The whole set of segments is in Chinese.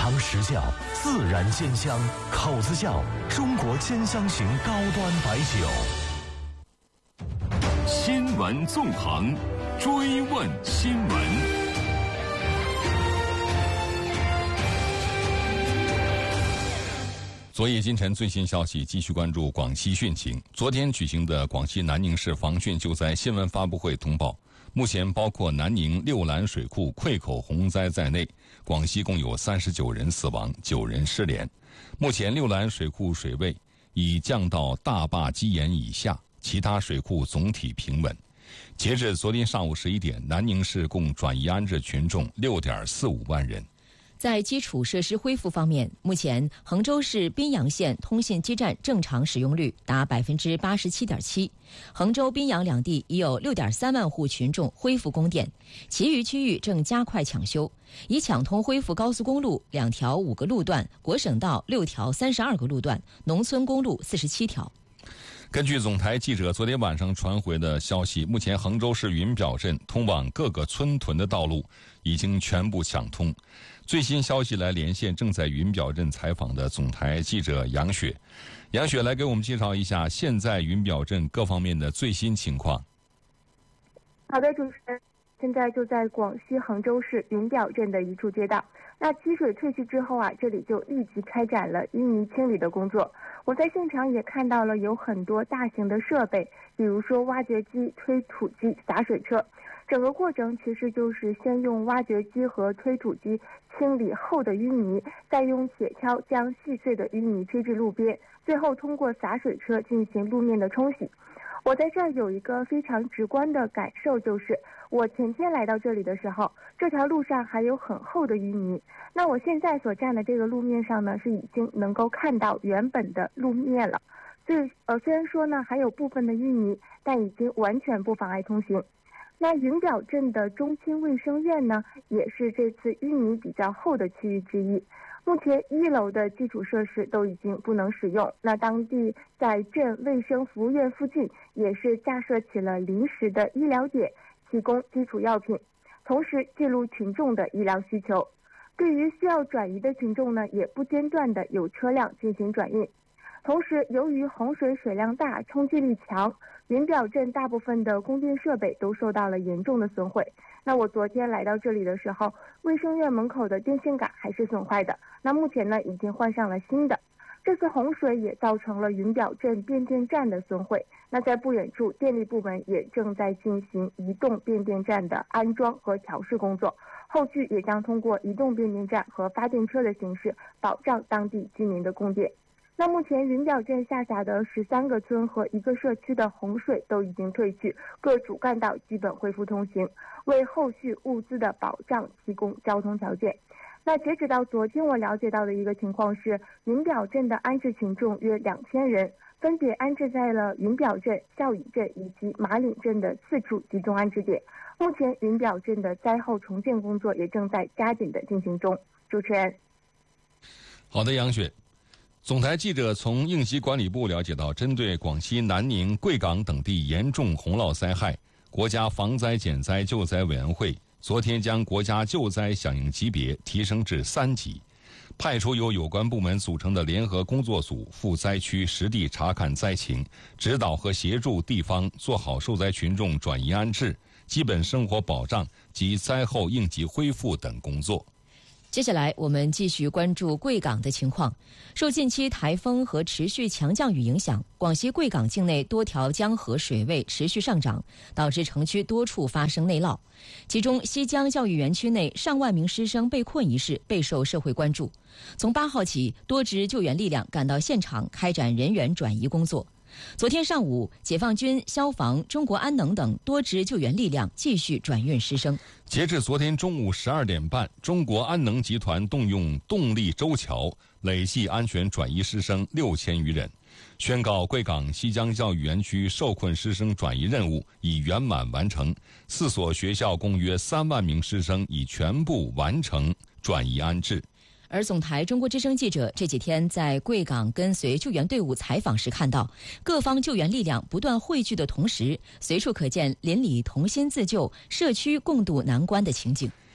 尝实酵，自然鲜香，口子窖中国兼香型高端白酒。 新闻纵横，追问新闻。昨夜今晨最新消息，继续关注广西汛情。昨天举行的广西南宁市防汛救灾新闻发布会通报，目前包括南宁六兰水库溃口洪灾在内，广西共有39人死亡，9人失联。目前六兰水库水位已降到大坝基岩以下，其他水库总体平稳。截至昨天上午11点，南宁市共转移安置群众6.45万人。 在基础设施恢复方面，目前衡州市宾阳县通信基站正常使用率达87.7%，衡州、宾阳两地已有6.3万户群众恢复供电，其余区域正加快抢修，已抢通恢复高速公路2条5个路段，国省道6条32个路段，农村公路47条。 根据总台记者昨天晚上传回的消息，目前衡州市云表镇通往各个村屯的道路已经全部抢通。最新消息来连线正在云表镇采访的总台记者杨雪。杨雪来给我们介绍一下现在云表镇各方面的最新情况。 好的，主持人，现在就在广西衡州市云表镇的一处街道。那积水退去之后啊，这里就立即开展了淤泥清理的工作。我在现场也看到了有很多大型的设备，比如说挖掘机、推土机、洒水车。整个过程其实就是先用挖掘机和推土机清理厚的淤泥，再用铁锹将细碎的淤泥推至路边，最后通过洒水车进行路面的冲洗。我在这儿有一个非常直观的感受，就是我前天来到这里的时候，这条路上还有很厚的淤泥。那我现在所站的这个路面上呢，是已经能够看到原本的路面了。所以虽然说呢还有部分的淤泥，但已经完全不妨碍通行。那云表镇的中心卫生院呢，也是这次淤泥比较厚的区域之一。目前1楼的基础设施都已经不能使用，那当地在镇卫生服务院附近也是架设起了临时的医疗点，提供基础药品，同时记录群众的医疗需求。对于需要转移的群众呢，也不间断的有车辆进行转运。同时，由于洪水水量大、冲击力强，云表镇大部分的供电设备都受到了严重的损毁。那我昨天来到这里的时候，卫生院门口的电线杆还是损坏的，那目前呢已经换上了新的。这次洪水也造成了云表镇变电站的损毁，那在不远处，电力部门也正在进行移动变电站的安装和调试工作，后续也将通过移动变电站和发电车的形式保障当地居民的供电。那目前云表镇下辖的13个村和1个社区的洪水都已经退去，各主干道基本恢复通行，为后续物资的保障提供交通条件。那截止到昨天我了解到的一个情况是，云表镇的安置群众约2000人，分别安置在了云表镇、孝乙镇以及马岭镇的4处集中安置点。目前云表镇的灾后重建工作也正在加紧的进行中。主持人。 好的，杨雪。总台记者从应急管理部了解到，针对广西南宁、贵港等地严重洪涝灾害，国家防灾减灾救灾委员会昨天将国家救灾响应级别提升至3级，派出由有关部门组成的联合工作组赴灾区实地查看灾情，指导和协助地方做好受灾群众转移安置、基本生活保障及灾后应急恢复等工作。 接下来我们继续关注贵港的情况。受近期台风和持续强降雨影响，广西贵港境内多条江河水位持续上涨，导致城区多处发生内涝。其中西江教育园区内上万名师生被困一事备受社会关注。从8号起，多支救援力量赶到现场开展人员转移工作。昨天上午，解放军、消防、中国安能等多支救援力量继续转运师生。 截至昨天中午12点半，中国安能集团动用动力舟桥，累计安全转移师生6000余人，宣告贵港西江教育园区受困师生转移任务已圆满完成，4所学校共约3万名师生已全部完成转移安置。 而总台中国之声记者这几天在贵港跟随救援队伍采访时看到，各方救援力量不断汇聚的同时，随处可见邻里同心自救、社区共度难关的情景。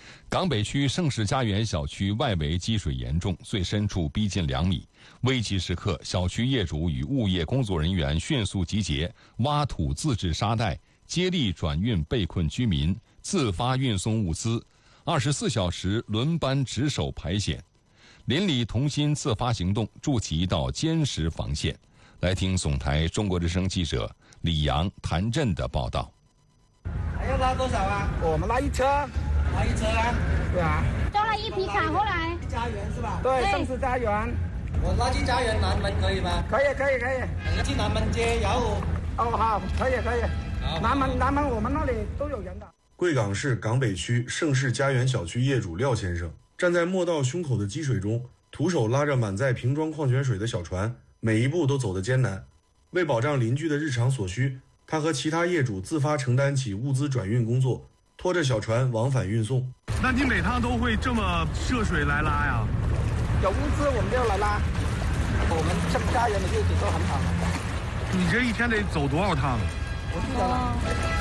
港北区盛世家园小区外围积水严重，最深处逼近2米。危急时刻，小区业主与物业工作人员迅速集结，挖土自制沙袋，接力转运被困居民，自发运送物资，24小时轮班值守排险。邻里同心自发行动，筑起一道坚实防线。来听总台中国之声记者李阳、谭震的报道。 还要拉多少啊？我们拉一车。拉一车啊？对啊。 招了一批卡过来。 家园是吧？对，盛世家园。我拉去家园南门可以吗？可以。去南门街摇舞。哦，好，可以。南门我们那里都有人的。 贵港市港北区盛世家园小区业主廖先生站在莫道胸口的积水中，徒手拉着满载瓶装矿泉水的小船，每一步都走得艰难。为保障邻居的日常所需，他和其他业主自发承担起物资转运工作，拖着小船往返运送。 那你每趟都会这么涉水来拉呀？ 有物资我们就来拉。我们盛世家园的业主都很好。 你这一天得走多少趟？ 不记得了。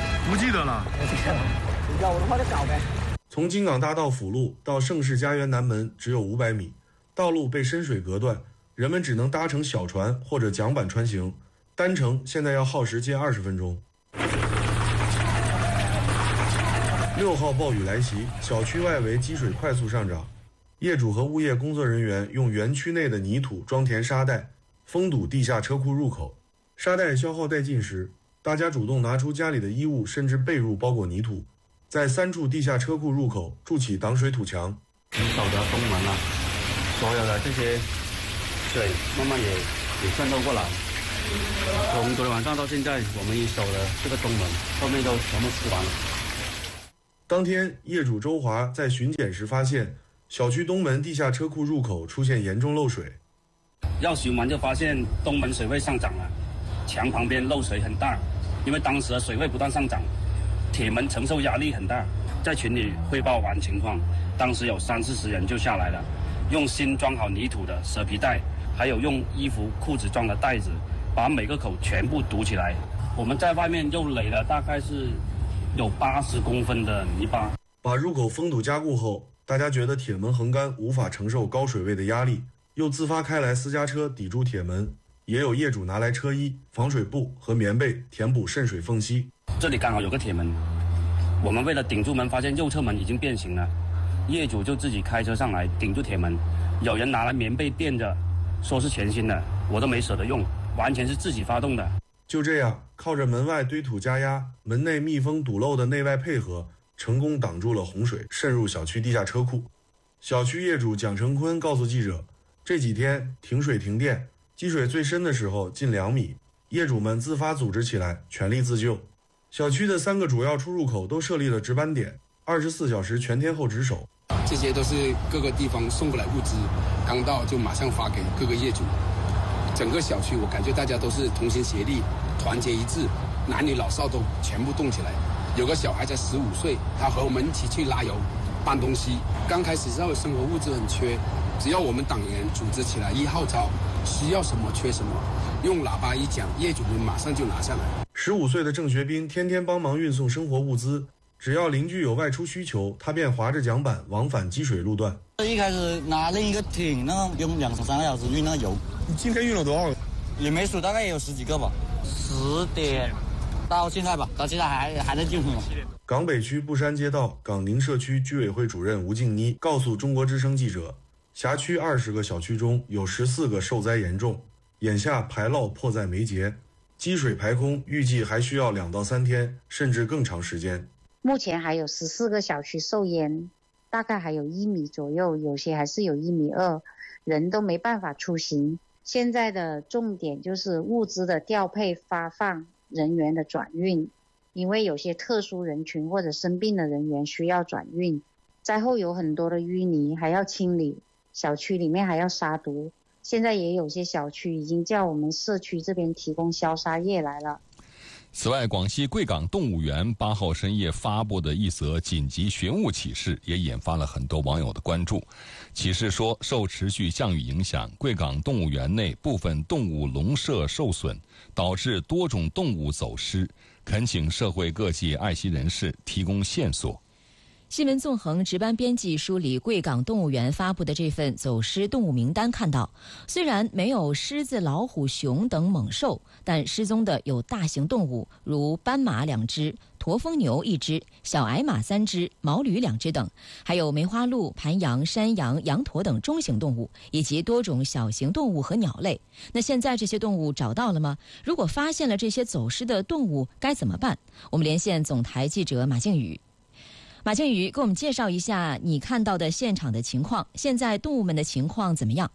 有的话就找呗。 从京港大道辅路到盛世家园南门只有500米，道路被深水隔断，人们只能搭乘小船或者桨板穿行，单程现在要耗时近20分钟。6号暴雨来袭，小区外围积水快速上涨，业主和物业工作人员用园区内的泥土装填沙袋，封堵地下车库入口。沙袋消耗殆尽时，大家主动拿出家里的衣物甚至被褥包裹泥土，在3处地下车库入口筑起挡水土墙。 守着东门了，所有的这些水慢慢也渗透过来。从昨天晚上到现在，我们一守的这个东门后面都全部湿完了。 当天，业主周华在巡检时发现，小区东门地下车库入口出现严重漏水。 要巡完就发现东门水位上涨了，墙旁边漏水很大，因为当时的水位不断上涨，铁门承受压力很大。在群里汇报完情况，当时有30-40人就下来了，用新装好泥土的蛇皮袋，还有用衣服裤子装的袋子，把每个口全部堵起来。我们在外面又垒了大概是有80公分的泥巴。 把入口封堵加固后，大家觉得铁门横杆无法承受高水位的压力，又自发开来私家车抵住铁门，也有业主拿来车衣、防水布和棉被填补渗水缝隙。 这里刚好有个铁门，我们为了顶住门，发现右侧门已经变形了，业主就自己开车上来顶住铁门，有人拿来棉被垫着，说是全新的，我都没舍得用，完全是自己发动的。 就这样，靠着门外堆土加压，门内密封堵漏的内外配合，成功挡住了洪水渗入小区地下车库。小区业主蒋成坤告诉记者，这几天停水停电，积水最深的时候近2米，业主们自发组织起来，全力自救。小区的3个主要出入口都设立了值班点，24小时全天候值守。 这些都是各个地方送过来物资，刚到就马上发给各个业主。整个小区我感觉大家都是同心协力，团结一致，男女老少都全部动起来。有个小孩才15岁，他和我们一起去拉油搬东西。刚开始生活物资很缺，只要我们党员组织起来一号召，需要什么缺什么，用喇叭一讲，业主们马上就拿下来。 15岁的郑学斌天天帮忙运送生活物资，只要邻居有外出需求，他便划着桨板往返积水路段。 一开始拿另一个艇，用2-3个小时运那个油。 你今天运了多少个？ 也没数，大概也有10几个吧。10点到现在吧，到现在还在进行。 港北区布山街道港宁社区居委会主任吴静妮告诉中国之声记者，辖区20个小区中有14个受灾严重，眼下排涝迫在眉睫，积水排空预计还需要2到3天，甚至更长时间。 目前还有14个小区受淹，大概还有1米左右，有些还是有1.2米，人都没办法出行。现在的重点就是物资的调配发放，人员的转运，因为有些特殊人群或者生病的人员需要转运。灾后有很多的淤泥还要清理，小区里面还要杀毒。现在也有些小区已经叫我们社区这边提供消杀液来了。 此外，广西贵港动物园8号深夜发布的一则紧急寻物启事也引发了很多网友的关注。启事说，受持续降雨影响，贵港动物园内部分动物笼舍受损，导致多种动物走失，恳请社会各界爱心人士提供线索。 新闻纵横值班编辑梳理贵港动物园发布的这份走失动物名单看到，虽然没有狮子、老虎、熊等猛兽，但失踪的有大型动物，如斑马2只、驼峰牛1只、小矮马3只、毛驴2只等，还有梅花鹿、盘羊、山羊、羊驼等中型动物，以及多种小型动物和鸟类。那现在这些动物找到了吗？如果发现了这些走失的动物该怎么办？我们连线总台记者马静宇。马静宇，给我们介绍一下你看到的现场的情况，现在动物们的情况怎么样？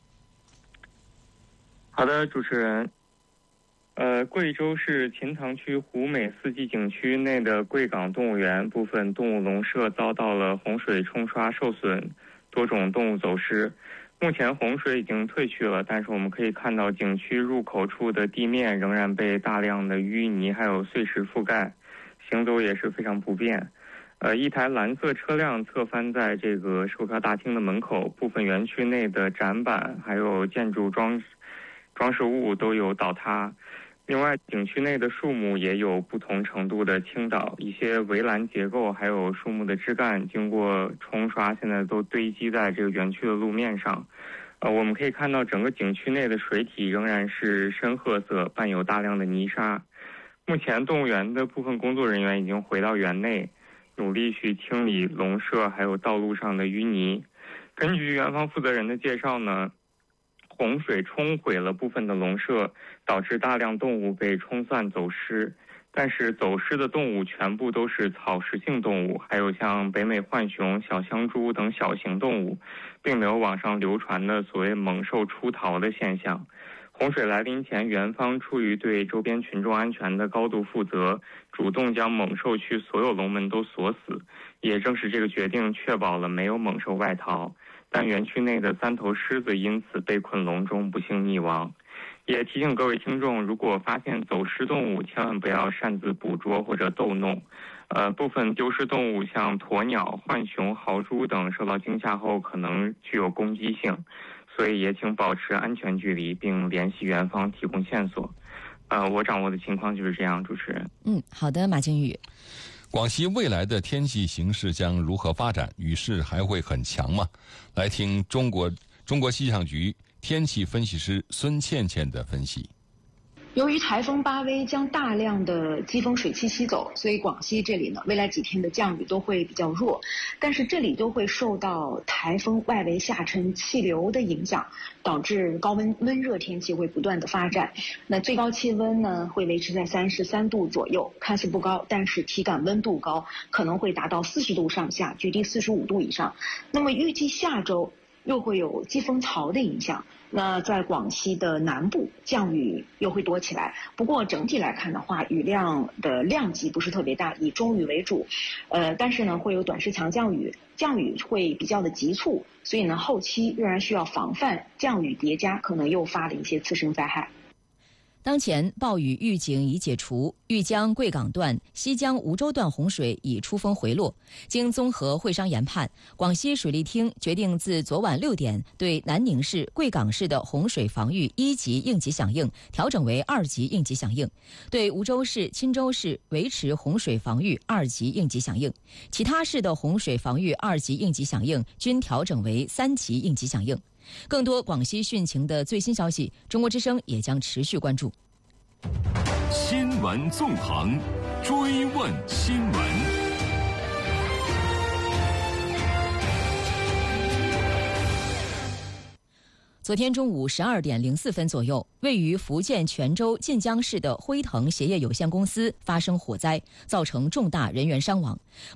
好的，主持人。贵州市秦塘区湖美四季景区内的贵港动物园部分动物笼舍遭到了洪水冲刷受损，多种动物走失。目前洪水已经退去了，但是我们可以看到景区入口处的地面仍然被大量的淤泥还有碎石覆盖，行走也是非常不便。一台蓝色车辆侧翻在这个售票大厅的门口，部分园区内的展板还有建筑装饰物都有倒塌。另外，景区内的树木也有不同程度的倾倒，一些围栏结构还有树木的枝干经过冲刷，现在都堆积在这个园区的路面上。我们可以看到整个景区内的水体仍然是深褐色，伴有大量的泥沙。目前动物园的部分工作人员已经回到园内，努力去清理笼舍还有道路上的淤泥。根据园方负责人的介绍呢，洪水冲毁了部分的笼舍，导致大量动物被冲散走失。但是走失的动物全部都是草食性动物，还有像北美浣熊、小香猪等小型动物，并没有网上流传的所谓猛兽出逃的现象。洪水来临前，园方出于对周边群众安全的高度负责，主动将猛兽区所有笼门都锁死。也正是这个决定，确保了没有猛兽外逃，但园区内的3头狮子因此被困笼中不幸溺亡。也提醒各位听众，如果发现走失动物，千万不要擅自捕捉或者逗弄。部分丢失动物像鸵鸟、浣熊、豪猪等受到惊吓后可能具有攻击性，所以也请保持安全距离，并联系园方提供线索。我掌握的情况就是这样，主持人。 好的，马静宇。 广西未来的天气形势将如何发展？雨势还会很强吗？来听中国气象局天气分析师孙倩倩的分析。 由于台风巴威将大量的季风水汽吸走，所以广西这里呢，未来几天的降雨都会比较弱，但是这里都会受到台风外围下沉气流的影响，导致高温温热天气会不断的发展。那最高气温呢会维持在33度左右，看似不高，但是体感温度高，可能会达到40度上下，局地45度以上。那么预计下周又会有季风槽的影响，那在广西的南部降雨又会多起来。不过整体来看的话，雨量的量级不是特别大，以中雨为主。但是呢，会有短时强降雨，降雨会比较的急促，所以呢，后期仍然需要防范降雨叠加可能诱发的一些次生灾害。 当前暴雨预警已解除，豫江贵港段、西江梧州段洪水已出峰回落。经综合会商研判，广西水利厅决定自昨晚6点对南宁市、贵港市的洪水防御1级应急响应调整为2级应急响应，对梧州市、钦州市维持洪水防御2级应急响应，其他市的洪水防御2级应急响应均调整为3级应急响应。更多广西汛情的最新消息，中国之声也将持续关注。 新闻纵横，追问新闻。 昨天中午12点04分左右，位于福建泉州晋江市的辉腾鞋业有限公司发生火灾，造成重大人员伤亡。